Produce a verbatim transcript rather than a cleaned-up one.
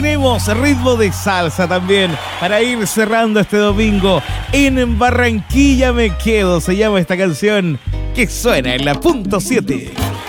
tenemos ritmo de salsa también para ir cerrando este domingo. En Barranquilla me quedo, se llama esta canción que suena en la punto siete.